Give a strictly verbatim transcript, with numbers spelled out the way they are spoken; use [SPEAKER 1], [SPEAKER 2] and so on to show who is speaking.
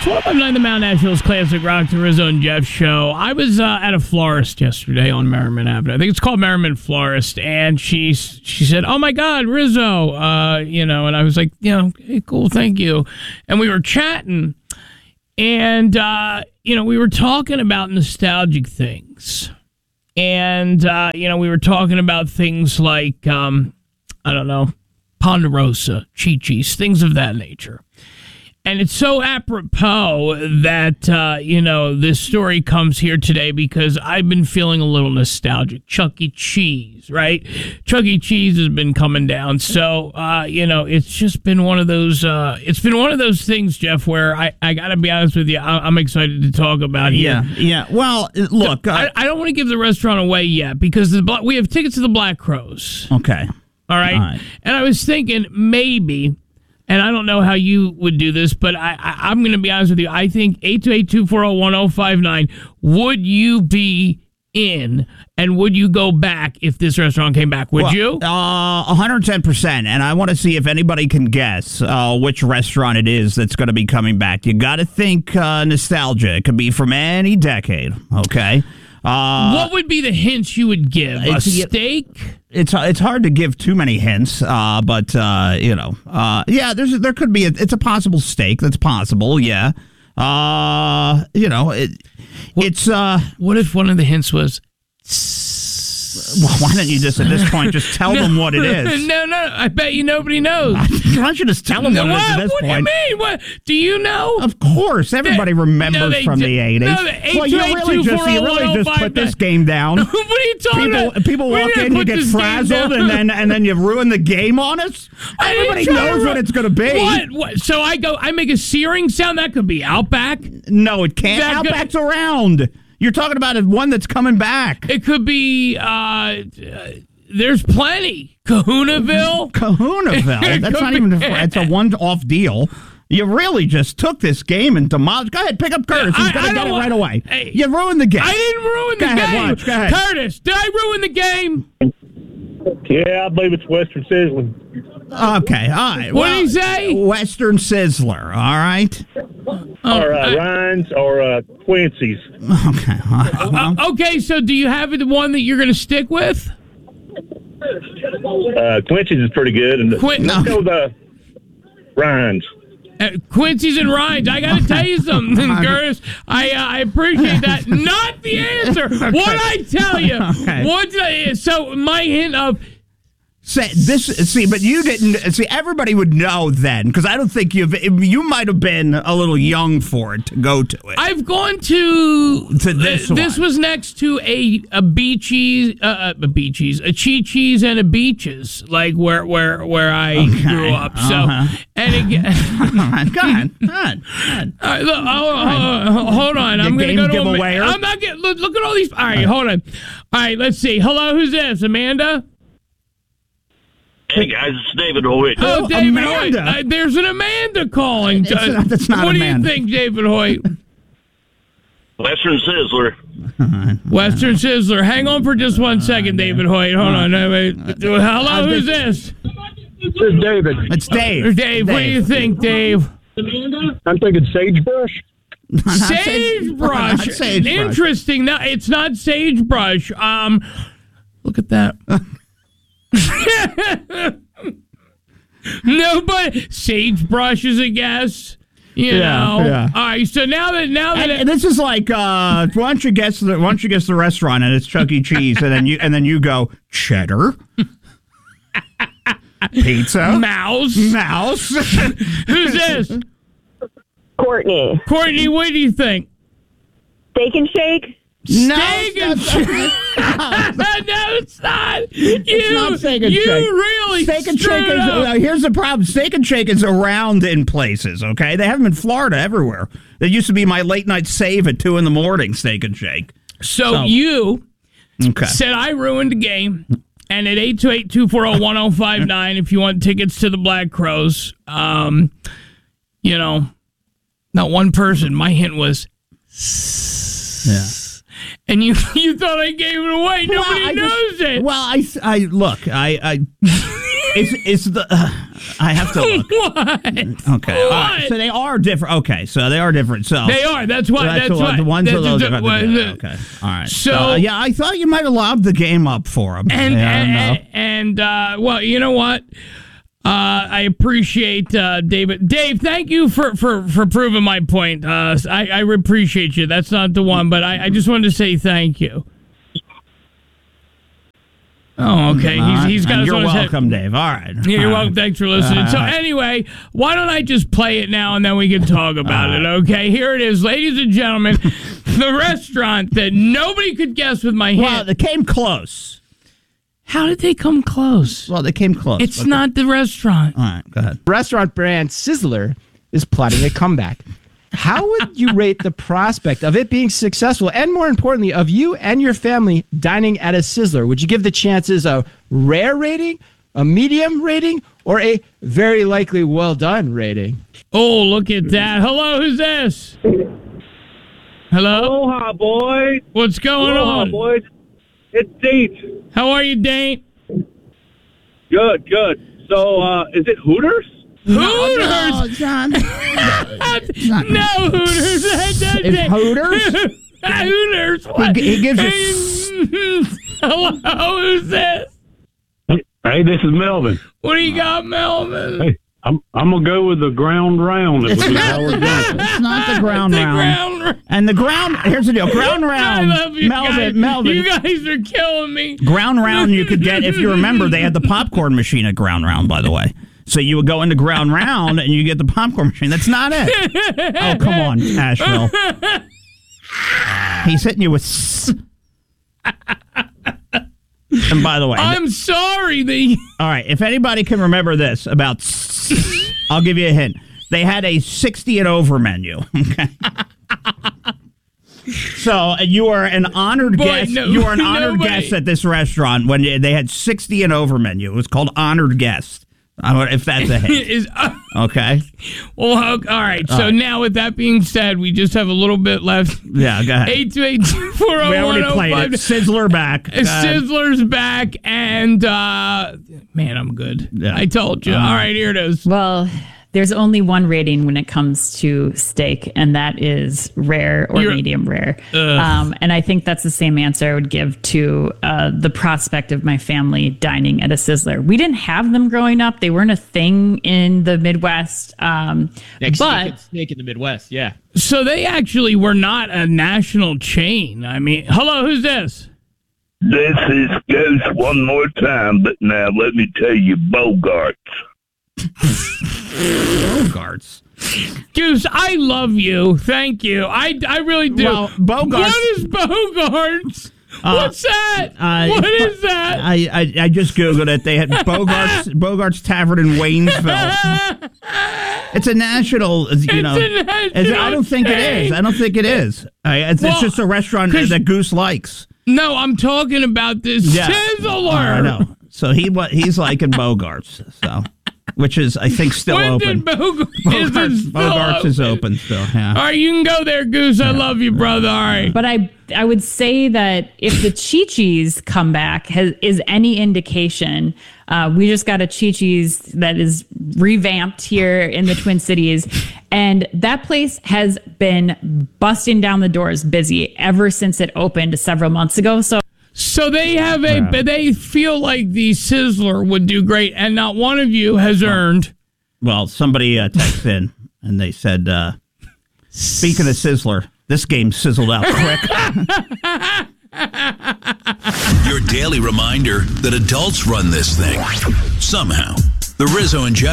[SPEAKER 1] It's one five nine The Mount Nashville's Classic Rock, the Rizzo and Jeff show. I was uh, at a florist yesterday on Merriman Avenue. I think it's called Merriman Florist. And she, she said, oh, my God, Rizzo. Uh, you know, and I was like, you know, hey, cool, thank you. And we were chatting. And, uh, you know, we were talking about nostalgic things. And, uh, you know, we were talking about things like, um, I don't know, Ponderosa, Chi-Chi's, things of that nature. And it's so apropos that, uh, you know, this story comes here today because I've been feeling a little nostalgic. Chuck E. Cheese, right? Chuck E. Cheese has been coming down. So, uh, you know, it's just been one of those, uh, it's been one of those things, Jeff, where I, I got to be honest with you, I, I'm excited to talk about it.
[SPEAKER 2] Yeah, yeah. Well, look.
[SPEAKER 1] So, uh, I, I don't want to give the restaurant away yet because the we have tickets to the Black Crows.
[SPEAKER 2] Okay.
[SPEAKER 1] All right? All right. And I was thinking maybe... And I don't know how you would do this, but I, I, I'm going to be honest with you. I think eight two eight, two four zero, one zero five nine, would you be in and would you go back if this restaurant came back? Would
[SPEAKER 2] well,
[SPEAKER 1] you?
[SPEAKER 2] Uh, one hundred ten percent. And I want to see if anybody can guess uh, which restaurant it is that's going to be coming back. You got to think uh, nostalgia. It could be from any decade, okay? Uh,
[SPEAKER 1] what would be the hints you would give? A steak?
[SPEAKER 2] It's it's hard to give too many hints, uh, but uh, you know, uh, yeah, there's there could be a, it's a possible steak. That's possible, yeah. Uh, you know, it,
[SPEAKER 1] what,
[SPEAKER 2] it's uh,
[SPEAKER 1] what if one of the hints was?
[SPEAKER 2] Well, why don't you just, at this point, just tell no, them what it is?
[SPEAKER 1] No, no, I bet you nobody knows.
[SPEAKER 2] Why don't you just tell them what, what it is at this
[SPEAKER 1] what
[SPEAKER 2] point?
[SPEAKER 1] What do you mean? What, do you know?
[SPEAKER 2] Of course. Everybody they, remembers no, from
[SPEAKER 1] d-
[SPEAKER 2] the eighties.
[SPEAKER 1] No, the
[SPEAKER 2] well, you really just, you really just put this game down.
[SPEAKER 1] What are you talking
[SPEAKER 2] people,
[SPEAKER 1] about?
[SPEAKER 2] People walk in, you get frazzled, and then and then you ruin the game on us? Everybody knows what it's going to be.
[SPEAKER 1] What? what? So I go, I make a searing sound? That could be Outback?
[SPEAKER 2] No, it can't. That Outback's could, around. You're talking about one that's coming back.
[SPEAKER 1] It could be, uh, uh, there's plenty. Kahunaville?
[SPEAKER 2] Kahunaville? That's not even, it's a one-off deal. You really just took this game and demolished. Go ahead, pick up Curtis. He's going to get it right away.
[SPEAKER 1] Hey,
[SPEAKER 2] you ruined the game.
[SPEAKER 1] I didn't ruin
[SPEAKER 2] go
[SPEAKER 1] the
[SPEAKER 2] ahead,
[SPEAKER 1] game.
[SPEAKER 2] Watch, go ahead.
[SPEAKER 1] Curtis, did I ruin the game?
[SPEAKER 3] Yeah, I believe it's Western Sizzling.
[SPEAKER 2] Okay, all right.
[SPEAKER 1] What
[SPEAKER 2] well,
[SPEAKER 1] did he say?
[SPEAKER 2] Western Sizzler, all right?
[SPEAKER 3] Oh, or uh, uh, Ryan's or uh, Quincy's.
[SPEAKER 2] Okay.
[SPEAKER 1] Uh, okay, so do you have the one that you're going to stick with?
[SPEAKER 3] Uh, Quincy's is pretty good. And
[SPEAKER 1] Quin-
[SPEAKER 3] let's go with uh, Ryan's.
[SPEAKER 1] Uh, Quincy's and Ryan's. I got to tell you something, Curtis. I uh, I appreciate that. Not the answer. Okay. What I tell you. Okay. What I, so my hint of.
[SPEAKER 2] Say, this see, but you didn't see. Everybody would know then, because I don't think you've. You might have been a little young for it to go to it.
[SPEAKER 1] I've gone to
[SPEAKER 2] to this.
[SPEAKER 1] Uh,
[SPEAKER 2] one.
[SPEAKER 1] This was next to a a Beaches, uh, a Beaches, a Chi-Chi's, and a Beaches, like where where where I
[SPEAKER 2] okay.
[SPEAKER 1] grew up. So
[SPEAKER 2] uh-huh.
[SPEAKER 1] and again,
[SPEAKER 2] go on, go on, go on.
[SPEAKER 1] Uh, look, oh, oh, hold on,
[SPEAKER 2] Your
[SPEAKER 1] I'm going to go to.
[SPEAKER 2] giveaway.
[SPEAKER 1] A, I'm not getting. Look, look at all these. All right, hold on. All right, let's see. Hello, who's this? Amanda.
[SPEAKER 4] Hey guys, it's David Hoyt.
[SPEAKER 1] Oh, David
[SPEAKER 2] Amanda.
[SPEAKER 1] Hoyt. Uh, there's an Amanda calling.
[SPEAKER 2] It's not, that's not
[SPEAKER 1] what
[SPEAKER 2] Amanda.
[SPEAKER 1] do you think, David Hoyt?
[SPEAKER 4] Western Sizzler.
[SPEAKER 1] Western Sizzler. Hang on for just one second, David Hoyt. Hold on. Wait. Hello, who's this?
[SPEAKER 3] This is David.
[SPEAKER 2] It's Dave.
[SPEAKER 1] Dave,
[SPEAKER 2] Dave.
[SPEAKER 1] what do you think, Dave?
[SPEAKER 3] I'm thinking sagebrush.
[SPEAKER 1] Sagebrush.
[SPEAKER 2] Not sagebrush.
[SPEAKER 1] Interesting. No, it's not sagebrush. Um, look at that. Nobody. Sagebrush is a guess. You
[SPEAKER 2] Yeah,
[SPEAKER 1] know.
[SPEAKER 2] yeah.
[SPEAKER 1] All right. So now that now that
[SPEAKER 2] And,
[SPEAKER 1] it,
[SPEAKER 2] and this is like, uh, why don't you guess the why don't you guess the restaurant and it's Chuck E. Cheese and then you and then you go cheddar, pizza,
[SPEAKER 1] mouse,
[SPEAKER 2] mouse.
[SPEAKER 1] who's this?
[SPEAKER 5] Courtney.
[SPEAKER 1] Courtney, what do you think?
[SPEAKER 5] Steak and Shake?
[SPEAKER 2] No,
[SPEAKER 1] Steak and Shake. No, it's not. You,
[SPEAKER 2] It's not Steak and
[SPEAKER 1] you
[SPEAKER 2] Shake.
[SPEAKER 1] really
[SPEAKER 2] Steak and
[SPEAKER 1] screwed
[SPEAKER 2] Shake is,
[SPEAKER 1] up.
[SPEAKER 2] uh, here's the problem. Steak and Shake is around in places, okay? They have them in Florida everywhere. That used to be my late night save at two in the morning, Steak and Shake.
[SPEAKER 1] So,
[SPEAKER 2] So-
[SPEAKER 1] you
[SPEAKER 2] Okay.
[SPEAKER 1] said I ruined the game. And at eight two eight, two four zero, one zero five nine, if you want tickets to the Black Crows, um, you know, not one person. My hint was,
[SPEAKER 2] Yeah.
[SPEAKER 1] and you you thought I gave it away. Nobody
[SPEAKER 2] Well, I
[SPEAKER 1] knows
[SPEAKER 2] just-
[SPEAKER 1] it.
[SPEAKER 2] Well, I, I look, I, I Is is the? Uh, I have to look.
[SPEAKER 1] What?
[SPEAKER 2] Okay. All right. So they are different. Okay. So they are different. So
[SPEAKER 1] They are. That's why.
[SPEAKER 2] So
[SPEAKER 1] that's
[SPEAKER 2] the,
[SPEAKER 1] why.
[SPEAKER 2] the ones
[SPEAKER 1] that's
[SPEAKER 2] are those.
[SPEAKER 1] the-
[SPEAKER 2] different.
[SPEAKER 1] well,
[SPEAKER 2] Yeah,
[SPEAKER 1] the-
[SPEAKER 2] okay. All right.
[SPEAKER 1] So-
[SPEAKER 2] uh, yeah, I thought you might have lobbed the game up for him.
[SPEAKER 1] And
[SPEAKER 2] yeah,
[SPEAKER 1] and,
[SPEAKER 2] no.
[SPEAKER 1] and uh, well, you know what? Uh, I appreciate uh, David. Dave, thank you for, for, for proving my point. Uh, I, I appreciate you. That's not the one, but I, I just wanted to say thank you. Oh, okay.
[SPEAKER 2] All
[SPEAKER 1] He's,
[SPEAKER 2] right.
[SPEAKER 1] he's got
[SPEAKER 2] And
[SPEAKER 1] his
[SPEAKER 2] you're
[SPEAKER 1] own head.
[SPEAKER 2] welcome, Dave. All right.
[SPEAKER 1] Yeah, you're
[SPEAKER 2] All
[SPEAKER 1] welcome.
[SPEAKER 2] right.
[SPEAKER 1] Thanks for listening. So anyway, why don't I just play it now and then we can talk about it, okay? Here it is, ladies and gentlemen, the restaurant that nobody could guess with my
[SPEAKER 2] Well,
[SPEAKER 1] hint.
[SPEAKER 2] they came close.
[SPEAKER 1] How did they come close?
[SPEAKER 2] Well, they came close.
[SPEAKER 1] It's
[SPEAKER 2] Okay.
[SPEAKER 1] not the restaurant.
[SPEAKER 2] All right. Go ahead.
[SPEAKER 6] Restaurant brand Sizzler is plotting a comeback. How would you rate the prospect of it being successful, and more importantly, of you and your family dining at a Sizzler? Would you give the chances a rare rating, a medium rating, or a very likely well done rating?
[SPEAKER 1] Oh, look at that. Hello, who's this? Hello?
[SPEAKER 3] Aloha, boys.
[SPEAKER 1] What's going
[SPEAKER 3] Aloha,
[SPEAKER 1] on?
[SPEAKER 3] boys. It's Date.
[SPEAKER 1] How are you, Dane?
[SPEAKER 3] Good, good. So, uh, is it Hooters?
[SPEAKER 1] Hooters!
[SPEAKER 2] John.
[SPEAKER 1] No, Hooters.
[SPEAKER 2] Is Hooters?
[SPEAKER 1] Hooters. What?
[SPEAKER 2] He, he gives you.
[SPEAKER 1] Hello, who's this?
[SPEAKER 7] Hey, this is Melvin.
[SPEAKER 1] What do you got, Melvin?
[SPEAKER 7] Hey, I'm I'm gonna go with the ground round. It was with Howard Johnson.
[SPEAKER 2] It's not the ground
[SPEAKER 1] The
[SPEAKER 2] round.
[SPEAKER 1] ground round.
[SPEAKER 2] And the ground. Here's the deal. Ground
[SPEAKER 1] I
[SPEAKER 2] round.
[SPEAKER 1] love you
[SPEAKER 2] Melvin.
[SPEAKER 1] guys.
[SPEAKER 2] Melvin.
[SPEAKER 1] You guys are killing me.
[SPEAKER 2] Ground round you could get if you remember they had the popcorn machine at ground round, by the way. So you would go into ground round and you get the popcorn machine. That's not it. Oh, come on, Asheville. He's hitting you with s- and by the way,
[SPEAKER 1] I'm sorry. The
[SPEAKER 2] all right, if anybody can remember this about s- I'll give you a hint. They had a sixty and over menu. Okay. So uh, you are an honored
[SPEAKER 1] Boy,
[SPEAKER 2] guest.
[SPEAKER 1] no-
[SPEAKER 2] you are an honored
[SPEAKER 1] nobody-
[SPEAKER 2] guest at this restaurant when they had sixty and over menu. It was called honored guest. I don't know if that's a hint.
[SPEAKER 1] is. Uh,
[SPEAKER 2] Okay.
[SPEAKER 1] well, okay, all right. So
[SPEAKER 2] All right.
[SPEAKER 1] now, with that being said, we just have a little bit left.
[SPEAKER 2] Yeah, go ahead.
[SPEAKER 1] Eight two eight two four
[SPEAKER 2] we
[SPEAKER 1] zero one
[SPEAKER 2] already
[SPEAKER 1] zero
[SPEAKER 2] played it.
[SPEAKER 1] five.
[SPEAKER 2] Sizzler back. Go ahead.
[SPEAKER 1] Sizzler's back, and uh, man, I'm good.
[SPEAKER 2] Yeah.
[SPEAKER 1] I told you.
[SPEAKER 2] Uh,
[SPEAKER 1] All right, here it is.
[SPEAKER 8] Well, there's only one rating when it comes to steak, and that is rare or
[SPEAKER 1] You're-
[SPEAKER 8] medium rare. Um, and I think that's the same answer I would give to uh, the prospect of my family dining at a Sizzler. We didn't have them growing up; they weren't a thing in the Midwest. Um,
[SPEAKER 6] Next
[SPEAKER 8] but
[SPEAKER 6] snake in the Midwest, yeah.
[SPEAKER 1] So they actually were not a national chain. I mean, hello, who's this?
[SPEAKER 4] This is Ghost one more time, but now let me tell you, Bogarts.
[SPEAKER 2] Bogarts.
[SPEAKER 1] Goose, I love you. Thank you. I, I really do.
[SPEAKER 2] Well, Bogarts-
[SPEAKER 1] What is Bogarts?
[SPEAKER 2] Uh,
[SPEAKER 1] What's that?
[SPEAKER 2] uh,
[SPEAKER 1] what is that?
[SPEAKER 2] I, I I just googled it. They had Bogarts Bogarts Tavern in Waynesville. It's a national, you know.
[SPEAKER 1] a
[SPEAKER 2] it's-
[SPEAKER 1] national
[SPEAKER 2] I don't think it is.
[SPEAKER 1] chain.
[SPEAKER 2] I don't think it is. I, it's,
[SPEAKER 1] Well,
[SPEAKER 2] it's just a restaurant
[SPEAKER 1] 'cause-
[SPEAKER 2] that Goose likes.
[SPEAKER 1] No, I'm talking about this
[SPEAKER 2] Yeah.
[SPEAKER 1] Sizzler.
[SPEAKER 2] I know. So he wa- he's liking Bogarts. So, which is I think still
[SPEAKER 1] When
[SPEAKER 2] open.
[SPEAKER 1] did Bogarts,
[SPEAKER 2] Bogarts,
[SPEAKER 1] is it still
[SPEAKER 2] Bogarts is open still. Yeah.
[SPEAKER 1] All right, you can go there, Goose. I love you, brother. All right.
[SPEAKER 8] But I I would say that if the Chi-Chi's comeback has is any indication, uh, we just got a Chi-Chi's that is revamped here in the Twin Cities, and that place has been busting down the doors busy ever since it opened several months ago. So
[SPEAKER 1] So they have a, but they feel like the Sizzler would do great, and not one of you has earned.
[SPEAKER 2] Well, somebody uh, texted in and they said, uh, speaking of Sizzler, this game sizzled out quick.
[SPEAKER 9] Your daily reminder that adults run this thing. Somehow. The Rizzo and Jeff